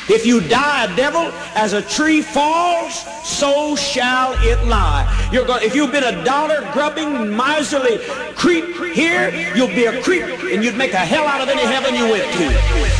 If you die a devil, as a tree falls, so shall it lie. If you've been a dollar-grubbing, miserly creep here, you'll be a creep, and you'd make a hell out of any heaven you went to.